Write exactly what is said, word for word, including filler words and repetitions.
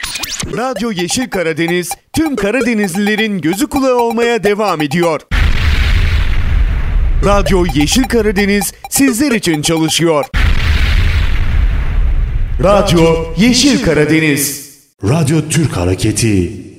Radyo Yeşil Karadeniz tüm Karadenizlilerin gözü kulağı olmaya devam ediyor. Radyo Yeşil Karadeniz sizler için çalışıyor. Radyo Yeşil Karadeniz. Radyo Türk Hareketi.